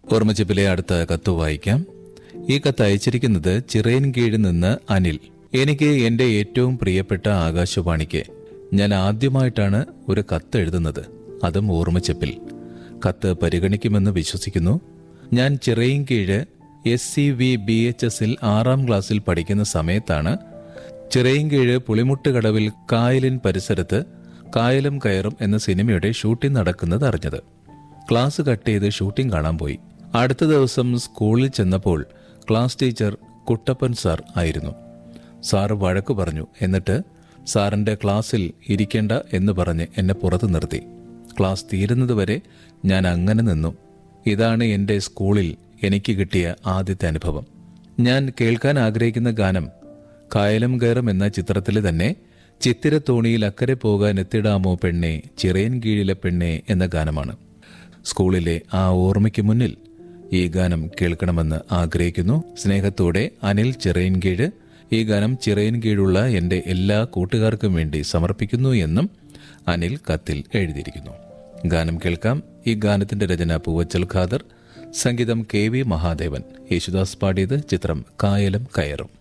ഓർമ്മച്ചിപ്പിലെ അടുത്ത കത്ത് വായിക്കാം. ഈ കത്ത് അയച്ചിരിക്കുന്നത് ചിറയൻകീഴിൽ നിന്ന് അനിൽ. എനിക്ക് എന്റെ ഏറ്റവും പ്രിയപ്പെട്ട ആകാശവാണിക്ക് ഞാൻ ആദ്യമായിട്ടാണ് ഒരു കത്ത് എഴുതുന്നത്, അതും ഓർമ്മച്ചിപ്പിൽ. കത്ത് പരിഗണിക്കുമെന്ന് വിശ്വസിക്കുന്നു. ഞാൻ ചിറയൻകീഴ് SCVBHSൽ 6ാം ക്ലാസ്സിൽ പഠിക്കുന്ന സമയത്താണ് ചിറയൻകീഴ് പുളിമുട്ടുകടവിൽ കായലിൻ പരിസരത്ത് കായലും കയറും എന്ന സിനിമയുടെ ഷൂട്ടിംഗ് നടക്കുന്നത് അറിഞ്ഞത്. ക്ലാസ് കട്ട് ചെയ്ത് ഷൂട്ടിംഗ് കാണാൻ പോയി. അടുത്ത ദിവസം സ്കൂളിൽ ചെന്നപ്പോൾ ക്ലാസ് ടീച്ചർ കുട്ടപ്പൻ സാർ ആയിരുന്നു. സാറ് വഴക്കു പറഞ്ഞു. എന്നിട്ട് സാറിന്റെ ക്ലാസ്സിൽ ഇരിക്കേണ്ട എന്ന് പറഞ്ഞ് എന്നെ പുറത്തു നിർത്തി. ക്ലാസ് തീരുന്നതുവരെ ഞാൻ അങ്ങനെ നിന്നു. ഇതാണ് എൻ്റെ സ്കൂളിൽ എനിക്ക് കിട്ടിയ ആദ്യത്തെ അനുഭവം. ഞാൻ കേൾക്കാൻ ആഗ്രഹിക്കുന്ന ഗാനം കായലും കയറും എന്ന ചിത്രത്തിലെ തന്നെ ചിത്തിരത്തോണിയിൽ അക്കരെ പോകാൻ എത്തിടാമോ പെണ്ണെ ചിറയൻകീഴിലെ പെണ്ണെ എന്ന ഗാനമാണ്. സ്കൂളിലെ ആ ഓർമ്മയ്ക്ക് മുന്നിൽ ഈ ഗാനം കേൾക്കണമെന്ന് ആഗ്രഹിക്കുന്നു. സ്നേഹത്തോടെ അനിൽ ചിറയൻകീഴ്. ഈ ഗാനം ചിറയൻകീഴുള്ള എൻ്റെ എല്ലാ കൂട്ടുകാർക്കും വേണ്ടി സമർപ്പിക്കുന്നു എന്നും അനിൽ കത്തിൽ എഴുതിയിരിക്കുന്നു. ഗാനം കേൾക്കാം. ഈ ഗാനത്തിന്റെ രചന പൂവച്ചൽ ഖാദർ, സംഗീതം KV മഹാദേവൻ, യേശുദാസ് പാടിയത്. ചിത്രം കായലും കയറും.